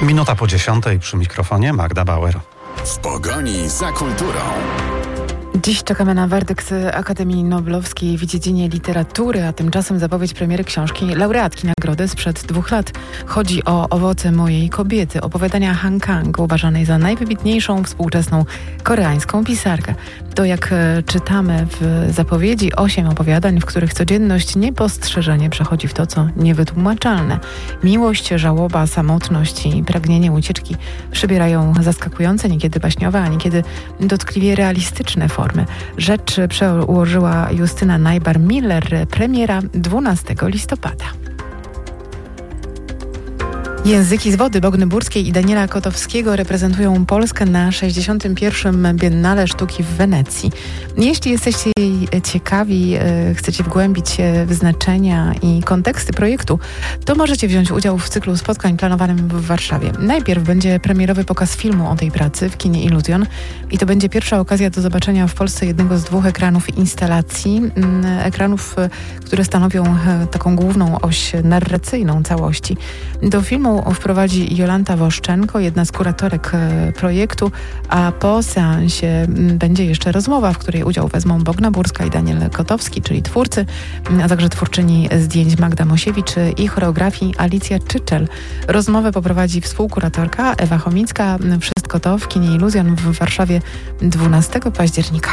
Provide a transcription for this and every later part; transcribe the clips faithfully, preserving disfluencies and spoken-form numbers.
Minuta po dziesiątej, przy mikrofonie Magda Bauer. W pogoni za kulturą. Dziś czekamy na werdykt Akademii Noblowskiej w dziedzinie literatury, a tymczasem zapowiedź premiery książki laureatki nagrody sprzed dwóch lat. Chodzi o Owoce mojej kobiety, opowiadania Han Kang, uważanej za najwybitniejszą współczesną koreańską pisarkę. To, jak czytamy w zapowiedzi, osiem opowiadań, w których codzienność niepostrzeżenie przechodzi w to, co niewytłumaczalne. Miłość, żałoba, samotność i pragnienie ucieczki przybierają zaskakujące, niekiedy baśniowe, a niekiedy dotkliwie realistyczne formy. Rzecz przełożyła Justyna Najbar-Miller, premiera dwunastego listopada. Języki z wody Bogny Burskiej i Daniela Kotowskiego reprezentują Polskę na sześćdziesiątym pierwszym Biennale Sztuki w Wenecji. Jeśli jesteście jej ciekawi, chcecie wgłębić się w znaczenia i konteksty projektu, to możecie wziąć udział w cyklu spotkań planowanym w Warszawie. Najpierw będzie premierowy pokaz filmu o tej pracy w kinie Illusion i to będzie pierwsza okazja do zobaczenia w Polsce jednego z dwóch ekranów instalacji. Ekranów, które stanowią taką główną oś narracyjną całości. Do filmu wprowadzi Jolanta Woszczenko, jedna z kuratorek projektu, a po seansie będzie jeszcze rozmowa, w której udział wezmą Bogna Burska i Daniel Kotowski, czyli twórcy, a także twórczyni zdjęć Magda Mosiewicz i choreografii Alicja Czyczel. Rozmowę poprowadzi współkuratorka Ewa Chomicka. Wszystko to w kinie Illusion w Warszawie dwunastego października.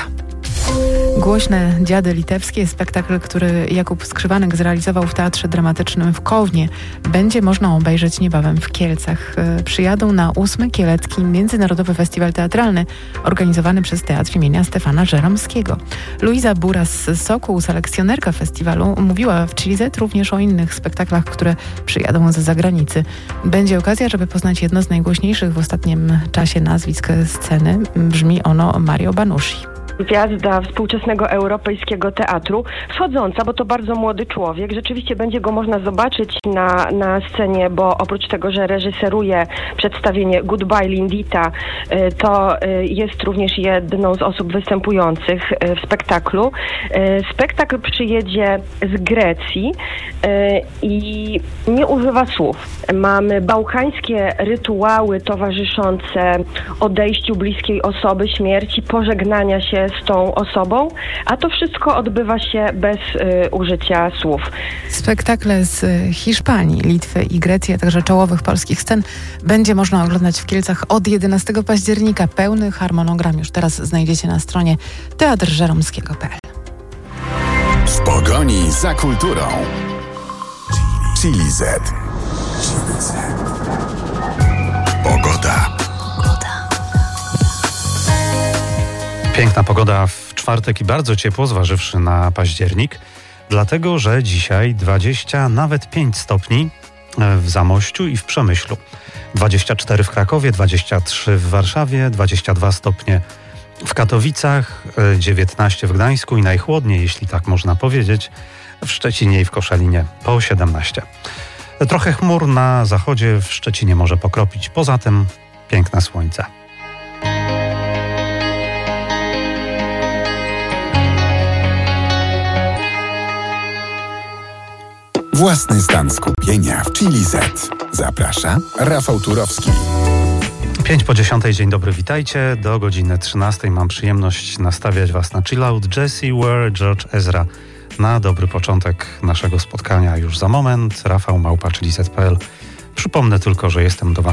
Głośne Dziady Litewskie, spektakl, który Jakub Skrzywanek zrealizował w Teatrze Dramatycznym w Kownie, będzie można obejrzeć niebawem w Kielcach. Przyjadą na ósmy Kielecki Międzynarodowy Festiwal Teatralny organizowany przez Teatr imienia Stefana Żeromskiego. Luiza Buras-Sokół, selekcjonerka festiwalu, mówiła w Chili Z również o innych spektaklach, które przyjadą z zagranicy. Będzie okazja, żeby poznać jedno z najgłośniejszych w ostatnim czasie nazwisk sceny. Brzmi ono Mario Banushi. Gwiazda współczesnego europejskiego teatru, wschodząca, bo to bardzo młody człowiek. Rzeczywiście będzie go można zobaczyć na, na scenie, bo oprócz tego, że reżyseruje przedstawienie Goodbye Lindita, to jest również jedną z osób występujących w spektaklu. Spektakl przyjedzie z Grecji i nie używa słów. Mamy bałkańskie rytuały towarzyszące odejściu bliskiej osoby, śmierci, pożegnania się z tą osobą, a to wszystko odbywa się bez y, użycia słów. Spektakle z Hiszpanii, Litwy i Grecji, a także czołowych polskich scen będzie można oglądać w Kielcach od jedenastego października. Pełny harmonogram już teraz znajdziecie na stronie teatr żeromskiego kropka p l. W pogoni za kulturą. Chili Z. Pogoda. Piękna pogoda w czwartek i bardzo ciepło, zważywszy na październik, dlatego że dzisiaj dwadzieścia, nawet pięć stopni w Zamościu i w Przemyślu. dwadzieścia cztery w Krakowie, dwadzieścia trzy w Warszawie, dwadzieścia dwa stopnie w Katowicach, dziewiętnaście w Gdańsku i najchłodniej, jeśli tak można powiedzieć, w Szczecinie i w Koszalinie po siedemnaście. Trochę chmur na zachodzie, w Szczecinie może pokropić, poza tym piękne słońce. Własny stan skupienia w Chili Z. Zaprasza Rafał Turowski. Pięć po dziesiątej, dzień dobry, witajcie. Do godziny trzynastej mam przyjemność nastawiać Was na chill out. Jessie Ware, George Ezra. Na dobry początek naszego spotkania już za moment. Rafał małpa chili z kropka p l. Przypomnę tylko, że jestem do